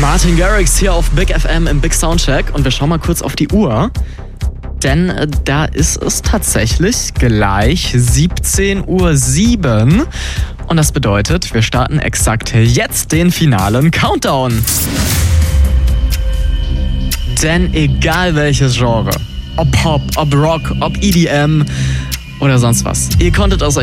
Martin Garrix hier auf Big FM im Big Soundcheck und wir schauen mal kurz auf die Uhr, denn da ist es tatsächlich gleich 17:07 Uhr und das bedeutet, wir starten exakt jetzt den finalen Countdown. Denn egal welches Genre, ob Pop, ob Rock, ob EDM oder sonst was, ihr konntet aus